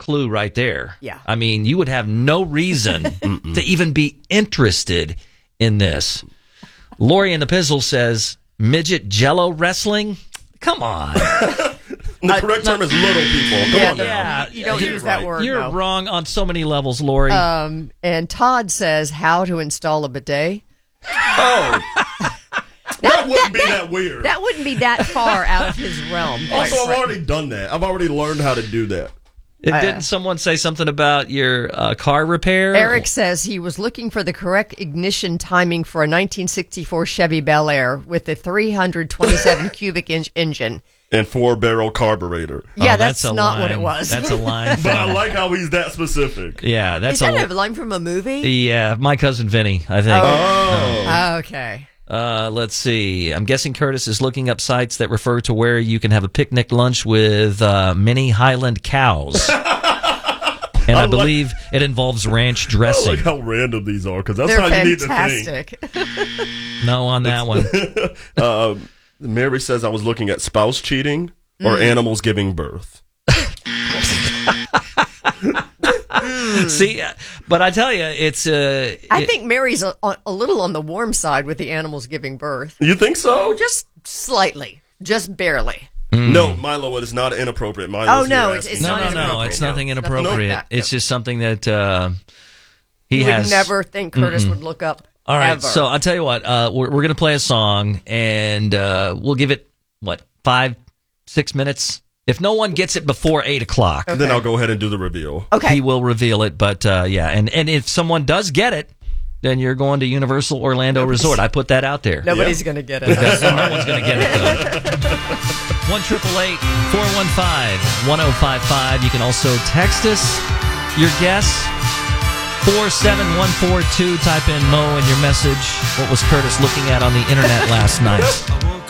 clue right there. Yeah. I mean, you would have no reason to even be interested in this. Lori in the Pizzle says, midget jello wrestling? Come on. The correct term is little people. Come on now. Yeah. You don't use that word. You're no. wrong on so many levels, Lori. And Todd says how to install a bidet. Oh. That wouldn't be that weird. That wouldn't be that far out of his realm. Also, I've already done that. I've already learned how to do that. Didn't someone say something about your car repair? Eric says he was looking for the correct ignition timing for a 1964 Chevy Bel Air with a 327 cubic inch engine. And 4-barrel carburetor. Yeah, Oh, that's a not line. what it was. That's a line. But I like how he's that specific. Yeah, Is that's that a line from a movie? Yeah, My Cousin Vinny, I think. Oh. Okay. Let's see. I'm guessing Curtis is looking up sites that refer to where you can have a picnic lunch with mini Highland cows. And I believe it involves ranch I dressing. like how random these are, because that's They're how you need to fantastic. think. No on that one. Mary says I was looking at spouse cheating or animals giving birth. See, but I tell you, it's... I think Mary's a little on the warm side with the animals giving birth. You think so? Just slightly. Just barely. No, Milo, it is not inappropriate. Milo's no, here it's asking not me. inappropriate. It's nothing No. inappropriate. Nope. It's just something that he You has... would never think Curtis would look up. All right, ever. so I'll tell you what. We're going to play a song, and we'll give it, 5-6 minutes? If no one gets it before 8 o'clock, Then I'll go ahead and do the reveal. Okay. he will reveal it. But, yeah, and if someone does get it, then you're going to Universal Orlando Resort. I put that out there. Nobody's going to get it. No one's going to get it, though. 1-888-415-1055. You can also text us your guess. 47142. Type in Mo in your message. What was Curtis looking at on the internet last night?